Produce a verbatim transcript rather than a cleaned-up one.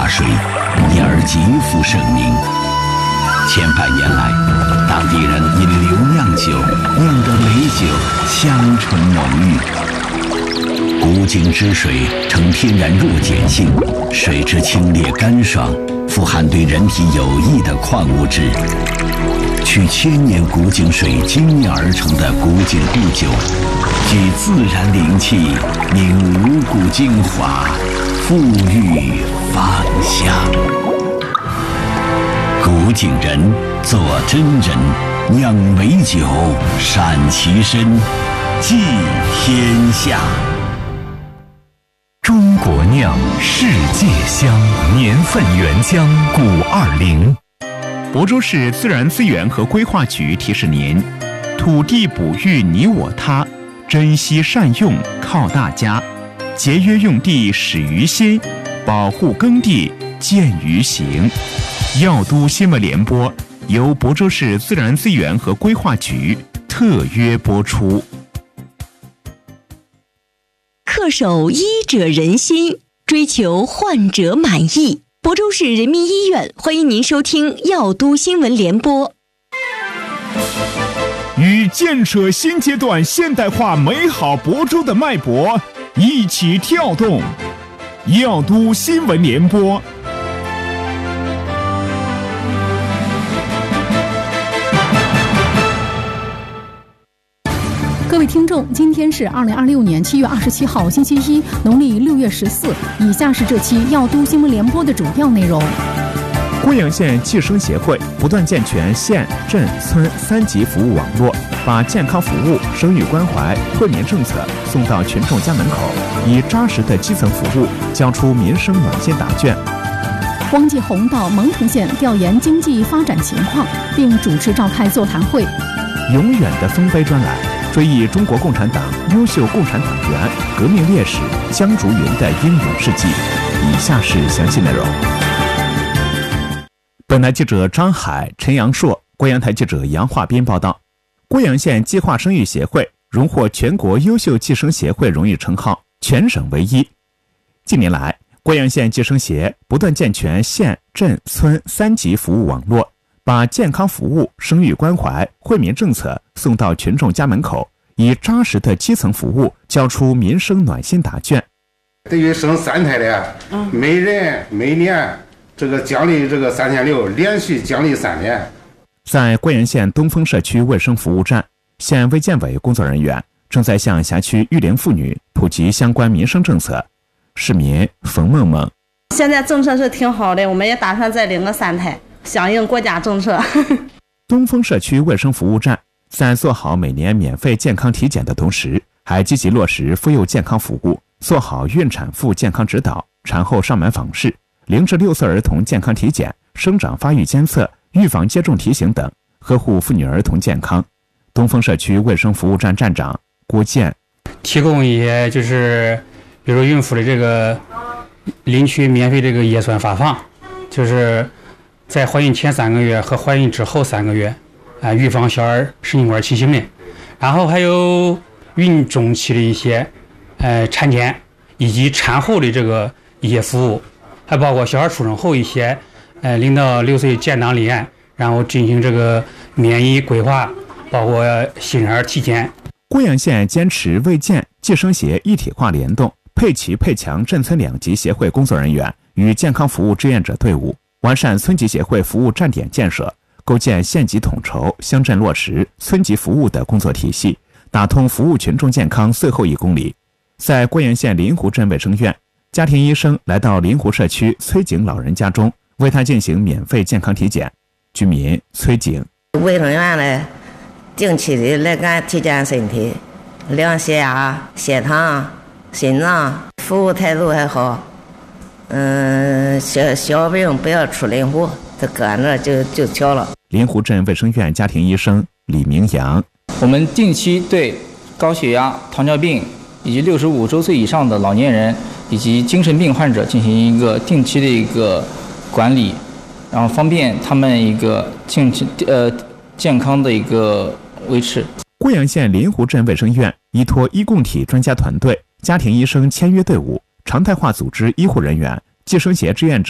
下水，因而极负盛名。千百年来，当地人因留酿酒酿得美酒香醇浓郁。古井之水呈天然弱碱性，水质清冽干爽，富含对人体有益的矿物质。取千年古井水精炼而成的古井故酒，具自然灵气，凝五谷精华，馥郁芳香。古井人做真人，酿美酒，善其身，济天下。 中国酿，世界香，年份原浆古二零。亳州市自然资源和规划局提示您：土地哺育你我他，珍惜善用靠大家，节约用地始于心，保护耕地见于行。药都新闻联播由亳州市自然资源和规划局特约播出。 恪守医者仁心，追求患者满意。亳州市人民医院欢迎您收听药都新闻联播。 与建设新阶段现代化美好亳州的脉搏一起跳动，药都新闻联播。 各位听众，今天是二零二六年七月二十七号，星期一，农历六月十四。以下是这期药都新闻联播的主要内容。 贵阳县计生协会不断健全县、镇、村三级服务网络，把健康服务、生育关怀、惠民政策送到群众家门口，以扎实的基层服务交出民生暖心答卷。 汪继红到蒙城县调研经济发展情况，并主持召开座谈会。 永远的丰碑专栏，追忆中国共产党优秀共产党员、革命烈士江竹云的英勇事迹。以下是详细内容。本台记者张海、陈阳硕，贵阳台记者杨化斌报道。贵阳县计划生育协会荣获全国优秀计生协会荣誉称号，全省唯一。近年来，贵阳县计生协不断健全县、镇、村三级服务网络，把健康服务、生育关怀、惠民政策送到群众家门口，以扎实的基层服务交出民生暖心答卷。 对于生三胎的，每人每年这个奖励这个三千六，连续奖励三年。 在贵阳县东风社区卫生服务站，县卫健委工作人员正在向辖区育龄妇女普及相关民生政策。市民冯梦梦： 现在政策是挺好的，我们也打算再领个三胎，响应国家政策。 东风社区卫生服务站在做好每年免费健康体检的同时，还积极落实妇幼健康服务，做好孕产妇健康指导、产后上门访视、零至六岁儿童健康体检、生长发育监测、预防接种提醒等，呵护妇女儿童健康。东风社区卫生服务站站长郭健： 提供一些就是比如孕妇的这个领取免费这个叶酸发放，就是在怀孕前三个月和怀孕之后三个月啊、呃，预防小儿神经管畸形的。然后还有孕中期的一些呃产检以及产后的这个一些服务，还包括小孩出生后一些呃零到六岁建档立案，然后进行这个免疫规划，包括新生儿体检。 贵阳县坚持卫健计生协一体化联动，配齐配强镇村两级协会工作人员与健康服务志愿者队伍，完善村级协会服务站点建设，构建县级统筹、乡镇落实、村级服务的工作体系，打通服务群众健康最后一公里。在贵阳县临湖镇卫生院，家庭医生来到临湖社区崔景老人家中，为他进行免费健康体检。居民崔景： 卫生院呢，定期的来给俺体检身体，量血压、血糖、心脏，服务态度还好。嗯，小小病不要出临湖，这搁俺这就就调了。 临湖镇卫生院家庭医生李明阳： 我们定期对高血压、糖尿病以及六十五周岁以上的老年人以及精神病患者进行一个定期的一个管理，然后方便他们一个健呃健康的一个维持。 贵阳县临湖镇卫生院依托医共体专家团队、家庭医生签约队伍，常态化组织医护人员、计生协志愿者